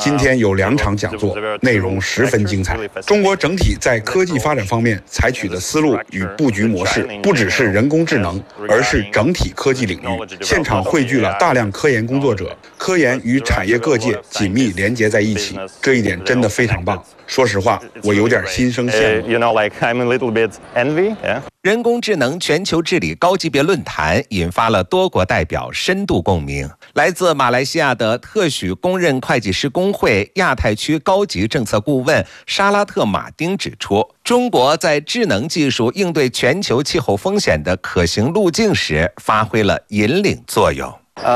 今天有2场讲座，内容十分精彩。中国整体在科技发展方面采取的思路与布局模式，不只是人工智能，而是整体科技领域。现场汇聚了大量科研工作者，科研与产业各界紧密连接在一起，这一点真的非常棒。说实话，我有点心生羡慕。 人工智能全球治理高级别论坛引发了多国代表深度共鸣。来自马来西亚的特许公认会计师工会亚太区高级政策顾问沙拉特·马丁指出，中国在智能技术应对全球气候风险的可行路径时发挥了引领作用。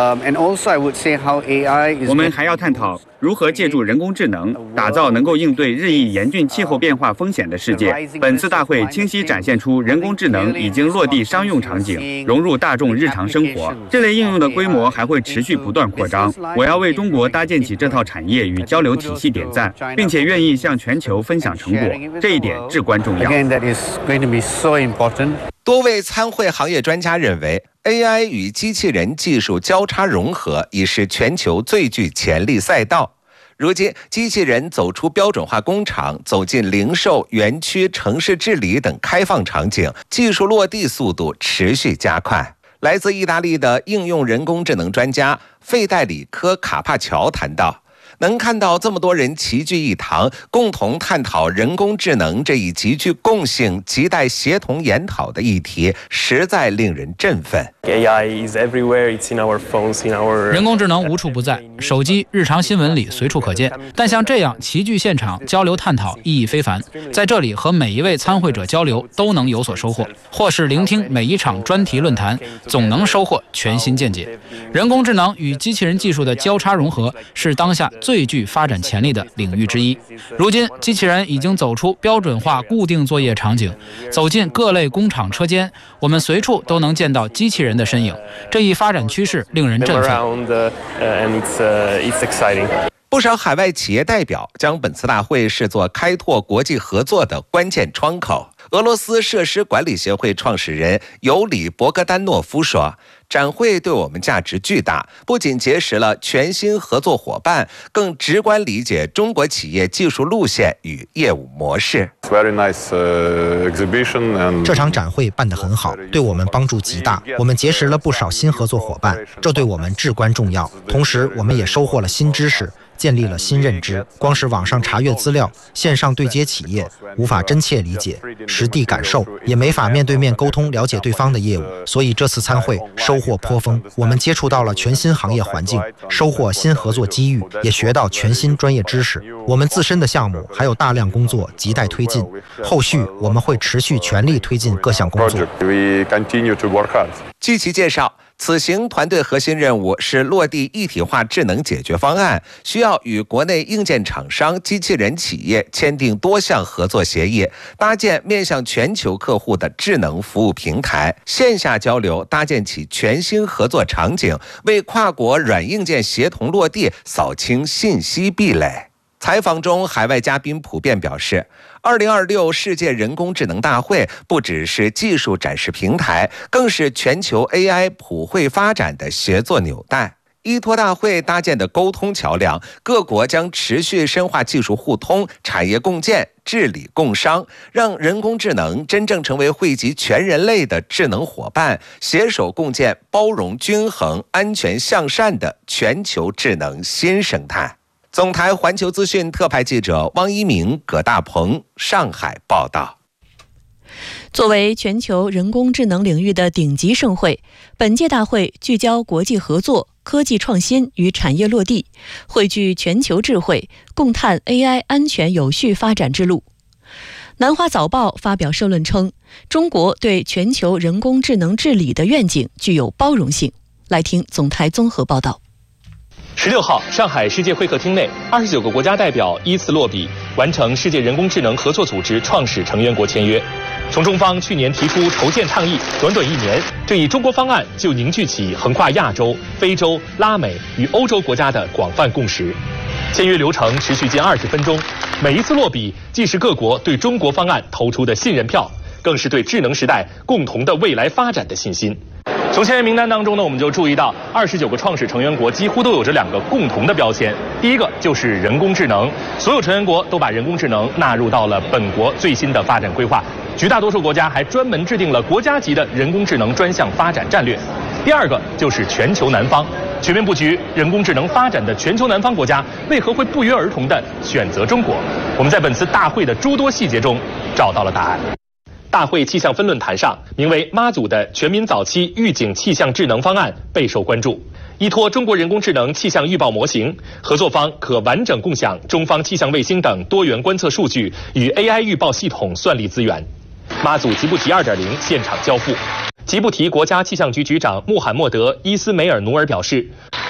我们还要探讨如何借助人工智能打造能够应对日益严峻气候变化风险的世界。本次大会清晰展现出人工智能已经落地商用场景，融入大众日常生活，这类应用的规模还会持续不断扩张。我要为中国搭建起这套产业与交流体系点赞，并且愿意向全球分享成果，这一点至关重要。 多位参会行业专家认为， AI 与机器人技术交叉融合已是全球最具潜力赛道。如今，机器人走出标准化工厂，走进零售、园区、城市治理等开放场景，技术落地速度持续加快。来自意大利的应用人工智能专家费代里科·卡帕乔谈到，能看到这么多人齐聚一堂，共同探讨人工智能这一极具共性、亟待协同研讨的议题，实在令人振奋。 人工智能无处不在，手机、日常新闻里随处可见。但像这样齐聚现场交流探讨意义非凡，在这里和每一位参会者交流都能有所收获，或是聆听每一场专题论坛，总能收获全新见解。人工智能与机器人技术的交叉融合是当下最具发展潜力的领域之一。如今，机器人已经走出标准化固定作业场景，走进各类工厂车间，我们随处都能见到机器人的身影。这一发展趋势令人振奋。 不少海外企业代表将本次大会视作开拓国际合作的关键窗口。俄罗斯设施管理协会创始人尤里·博格丹诺夫说，展会对我们价值巨大，不仅结识了全新合作伙伴，更直观理解中国企业技术路线与业务模式。 这场展会办得很好，对我们帮助极大。我们结识了不少新合作伙伴，这对我们至关重要。同时，我们也收获了新知识，建立了新认知。光是网上查阅资料，线上对接企业，无法真切理解、实地感受，也没法面对面沟通了解对方的业务。所以这次参会收获颇丰，我们接触到了全新行业环境，收获新合作机遇，也学到全新专业知识。我们自身的项目还有大量工作亟待推进，后续我们会持续全力推进各项工作。 据其介绍，此行团队核心任务是落地一体化智能解决方案，需要与国内硬件厂商、机器人企业签订多项合作协议，搭建面向全球客户的智能服务平台，线下交流搭建起全新合作场景，为跨国软硬件协同落地扫清信息壁垒。采访中，海外嘉宾普遍表示，2026世界人工智能大会不只是技术展示平台，更是全球 AI 普惠发展的协作纽带。依托大会搭建的沟通桥梁，各国将持续深化技术互通、产业共建、治理共商，让人工智能真正成为惠及全人类的智能伙伴，携手共建包容、均衡、安全向善的全球智能新生态。总台环球资讯特派记者汪一鸣、葛大鹏，上海报道。 作为全球人工智能领域的顶级盛会，本届大会聚焦国际合作、科技创新与产业落地，汇聚全球智慧，共探 AI 安全有序发展之路。南华早报发表社论称，中国对全球人工智能治理的愿景具有包容性。来听总台综合报道。 16号，上海世界会客厅内，29个国家代表依次落笔，完成世界人工智能合作组织创始成员国签约。从中方去年提出筹建倡议，短短1年，这一中国方案就凝聚起横跨亚洲、非洲、拉美与欧洲国家的广泛共识。签约流程持续近20分钟，每一次落笔，既是各国对中国方案投出的信任票，更是对智能时代共同的未来发展的信心。 从签约名单当中呢，我们就注意到29个创始成员国几乎都有着2个共同的标签。第一个就是人工智能，所有成员国都把人工智能纳入到了本国最新的发展规划，绝大多数国家还专门制定了国家级的人工智能专项发展战略。第二个就是全球南方，全面布局人工智能发展的全球南方国家为何会不约而同地选择中国？我们在本次大会的诸多细节中找到了答案。大会气象分论坛上，名为妈祖的全民早期预警气象智能方案备受关注。依托中国人工智能气象预报模型，合作方可完整共享中方气象卫星等多元观测数据与 AI 预报系统算力资源。妈祖吉布提 2.0 现场交付。吉布提国家气象局局长穆罕默德·伊斯梅尔努尔表示，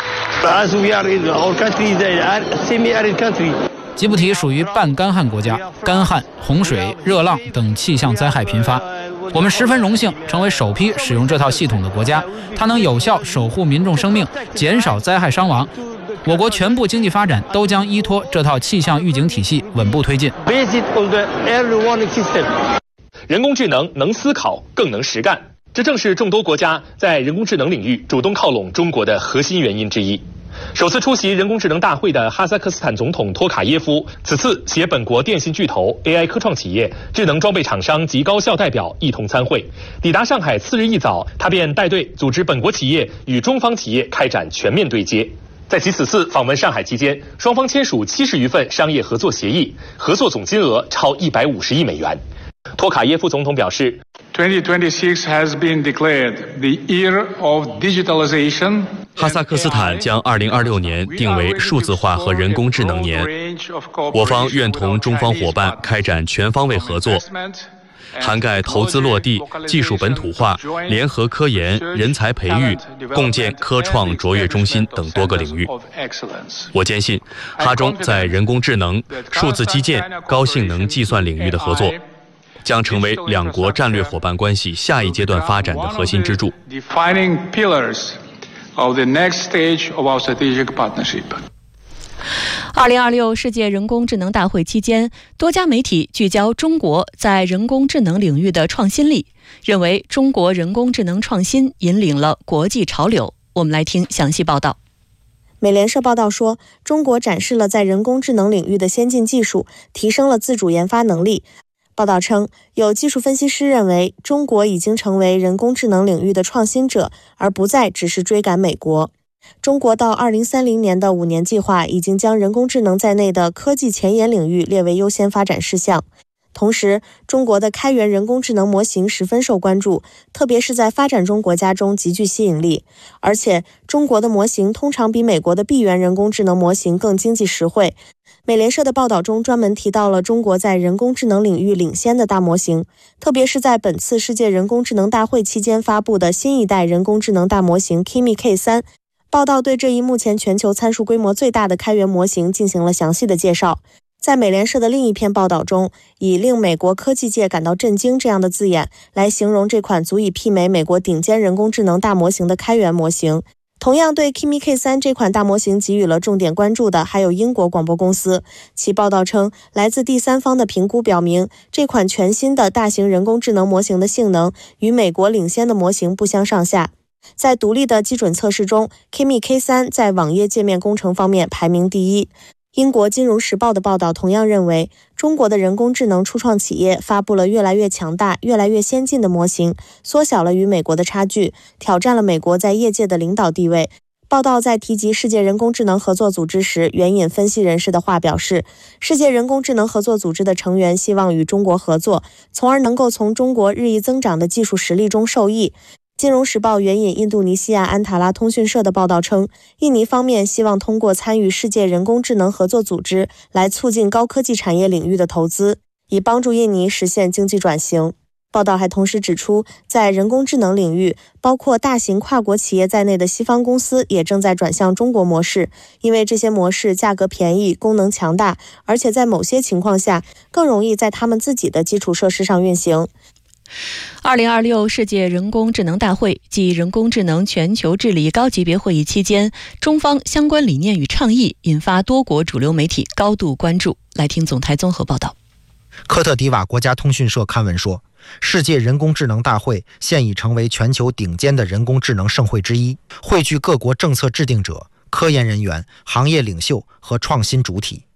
吉布提属于半干旱国家，干旱、洪水、热浪等气象灾害频发。我们十分荣幸成为首批使用这套系统的国家，它能有效守护民众生命，减少灾害伤亡。我国全部经济发展都将依托这套气象预警体系稳步推进。 人工智能能思考，更能实干，这正是众多国家在人工智能领域主动靠拢中国的核心原因之一。首次出席人工智能大会的哈萨克斯坦总统托卡耶夫，此次携本国电信巨头、AI 科创企业、智能装备厂商及高校代表一同参会。抵达上海次日一早，他便带队组织本国企业与中方企业开展全面对接。在其此次访问上海期间，双方签署70余份商业合作协议，合作总金额超150亿美元。托卡耶夫总统表示 ，2026 has been declared the year of digitalization. 哈萨克斯坦将2026年定为数字化和人工智能年，我方愿同中方伙伴开展全方位合作，涵盖投资落地、技术本土化、联合科研、人才培育、共建科创卓越中心等多个领域。我坚信，哈中在人工智能、数字基建、高性能计算领域的合作，将成为两国战略伙伴关系下一阶段发展的核心支柱。 2026世界人工智能大会期间，多家媒体聚焦中国在人工智能领域的创新力，认为中国人工智能创新引领了国际潮流。我们来听详细报道。 美联社报道说，中国展示了在人工智能领域的先进技术，提升了自主研发能力。报道称，有技术分析师认为，中国已经成为人工智能领域的创新者，而不再只是追赶美国。中国到2030年的5年计划已经将人工智能在内的科技前沿领域列为优先发展事项。同时，中国的开源人工智能模型十分受关注，特别是在发展中国家中极具吸引力。而且，中国的模型通常比美国的闭源人工智能模型更经济实惠。美联社的报道中专门提到了中国在人工智能领域领先的大模型，特别是在本次世界人工智能大会期间发布的新一代人工智能大模型 Kimi K3。报道对这一目前全球参数规模最大的开源模型进行了详细的介绍。在美联社的另一篇报道中，以令美国科技界感到震惊这样的字眼来形容这款足以媲美美国顶尖人工智能大模型的开源模型。同样对 Kimi K3 这款大模型给予了重点关注的还有英国广播公司，其报道称，来自第三方的评估表明，这款全新的大型人工智能模型的性能与美国领先的模型不相上下。在独立的基准测试中， Kimi K3 在网页界面工程方面排名第一。英国金融时报的报道同样认为，中国的人工智能初创企业发布了越来越强大、越来越先进的模型，缩小了与美国的差距，挑战了美国在业界的领导地位。报道在提及世界人工智能合作组织时，援引分析人士的话表示，世界人工智能合作组织的成员希望与中国合作，从而能够从中国日益增长的技术实力中受益。金融时报援引印度尼西亚安塔拉通讯社的报道称，印尼方面希望通过参与世界人工智能合作组织来促进高科技产业领域的投资，以帮助印尼实现经济转型。报道还同时指出，在人工智能领域，包括大型跨国企业在内的西方公司也正在转向中国模式，因为这些模式价格便宜、功能强大，而且在某些情况下更容易在他们自己的基础设施上运行。 2026世界人工智能大会暨人工智能全球治理高级别会议期间，中方相关理念与倡议引发多国主流媒体高度关注。来听总台综合报道。 科特迪瓦国家通讯社刊文说，世界人工智能大会现已成为全球顶尖的人工智能盛会之一，汇聚各国政策制定者、科研人员、行业领袖和创新主体。